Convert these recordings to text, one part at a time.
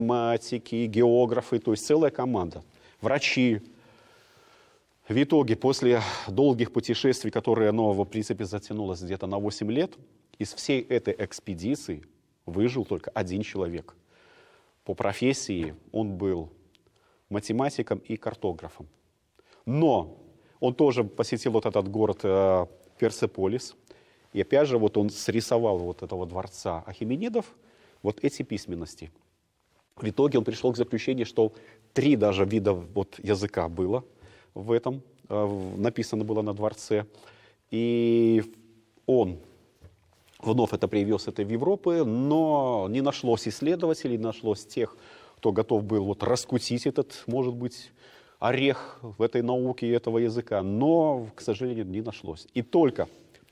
математики, географы, то есть целая команда, врачи. В итоге, после долгих путешествий, которые, оно, в принципе, затянулось где-то на 8 лет, из всей этой экспедиции выжил только один человек. По профессии он был математиком и картографом. Но он тоже посетил вот этот город Персеполис. И опять же, вот он срисовал вот этого дворца Ахименидов, вот эти письменности. В итоге он пришел к заключению, что 3 даже вида вот языка было в этом, написано было на дворце. И он вновь это привез в Европу, но не нашлось исследователей, не нашлось тех, кто готов был вот раскусить этот, может быть, орех в этой науке этого языка. Но, к сожалению, не нашлось. И только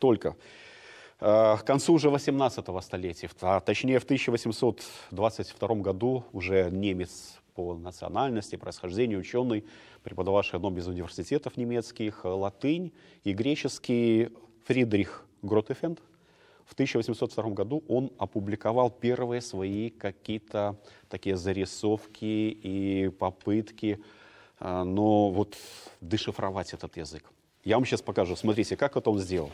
к концу уже 18 столетия, точнее в 1822 году, уже немец по национальности, происхождению, ученый, преподававший в одном из университетов немецких, латынь и греческий, Фридрих Гротефенд, в 1802 году он опубликовал первые свои какие-то такие зарисовки и попытки, но вот дешифровать этот язык. Я вам сейчас покажу. Смотрите, как это он сделал.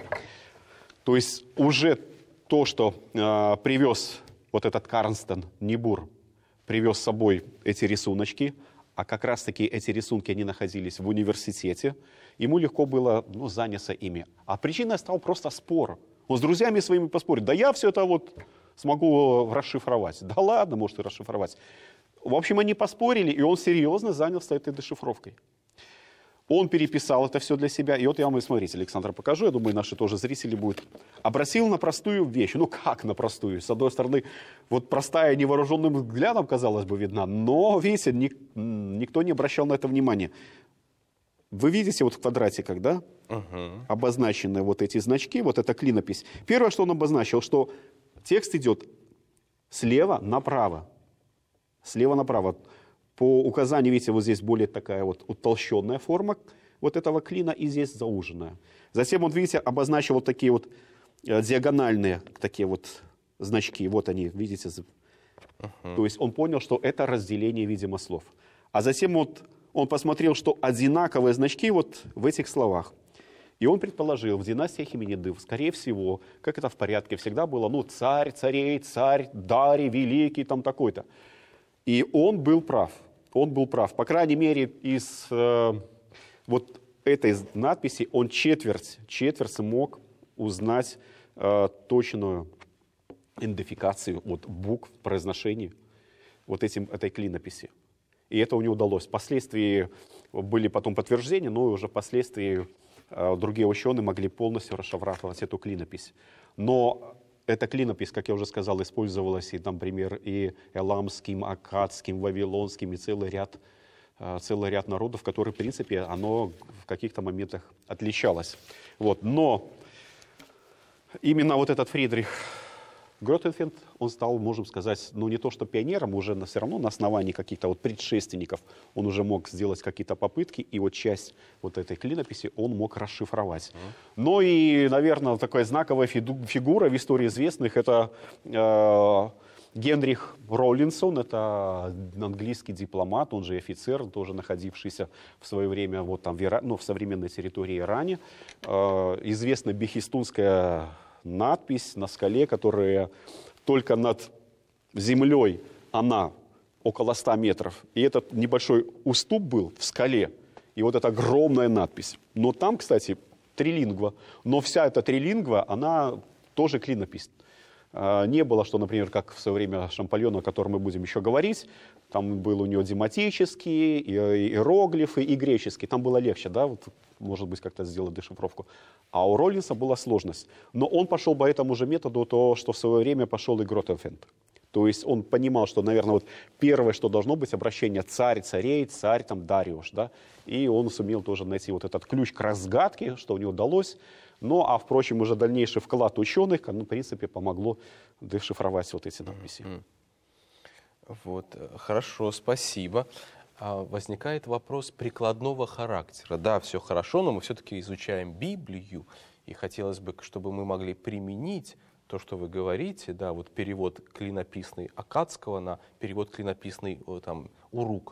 То есть уже то, что привез вот этот Карнстен Нибур, привез с собой эти рисуночки, а как раз-таки эти рисунки, они находились в университете, ему легко было заняться ими. А причиной стал просто спор. Он с друзьями своими поспорил. Да я все это вот смогу расшифровать. Да ладно, может и расшифровать. В общем, они поспорили, и он серьезно занялся этой дешифровкой. Он переписал это все для себя. И вот я вам, смотрите, Александр, покажу. Я думаю, наши тоже зрители будут. Обратил на простую вещь. Ну, как на простую? С одной стороны, вот простая невооруженным взглядом, казалось бы, видна. Но, видите, никто не обращал на это внимания. Вы видите вот в квадратиках, да? Обозначены вот эти значки, вот эта клинопись. Первое, что он обозначил, что текст идет слева направо. Слева направо. По указанию, видите, вот здесь более такая вот утолщенная форма вот этого клина, и здесь зауженная. Затем он, видите, обозначил вот такие вот диагональные такие вот значки. Вот они, видите. То есть он понял, что это разделение, видимо, слов. А затем вот он посмотрел, что одинаковые значки вот в этих словах. И он предположил, в династии Ахименидов, скорее всего, как это в порядке, всегда было, царь, царей, царь, Дарий, великий, там такой-то. И он был прав. Он был прав. По крайней мере, из вот этой надписи он четверть смог узнать точную идентификацию от букв произношения вот этой клинописи. И это у него удалось. Впоследствии были потом подтверждения, но уже впоследствии другие ученые могли полностью расшифровать эту клинопись. Но эта клинопись, как я уже сказал, использовалась, и, например, и эламским, аккадским, вавилонским, и целый ряд народов, которые, в принципе, оно в каких-то моментах отличалось. Вот. Но именно вот этот Фридрих Гротефенд, он стал, можем сказать, не то что пионером, уже все равно на основании каких-то вот предшественников он уже мог сделать какие-то попытки, и вот часть вот этой клинописи он мог расшифровать. Но и, наверное, такая знаковая фигура в истории известных, это Генрих Роллинсон, это английский дипломат, он же офицер, тоже находившийся в свое время вот там, в современной территории Ирана. Известная бехистунская надпись на скале, которая только над землей, она около 100 метров. И этот небольшой уступ был в скале. И вот эта огромная надпись. Но там, кстати, трилингва. Но вся эта трилингва, она тоже клинопись. Не было, что, например, как в свое время Шампольона, о котором мы будем еще говорить, там был у него дематический, иероглифы и греческий. Там было легче, да, вот, может быть, как-то сделать дешифровку. А у Роллинса была сложность. Но он пошел по этому же методу, то, что в свое время пошел и Гротефенд. То есть он понимал, что, наверное, вот первое, что должно быть, обращение царь, царей, царь, там, Дариуш, да. И он сумел тоже найти вот этот ключ к разгадке, что у него удалось. Ну, а, впрочем, уже дальнейший вклад ученых, в принципе, помогло дешифровать вот эти надписи. Вот, хорошо, спасибо. Возникает вопрос прикладного характера. Да, все хорошо, но мы все-таки изучаем Библию, и хотелось бы, чтобы мы могли применить то, что вы говорите, да, вот перевод клинописный Акадского на перевод клинописный там, Урук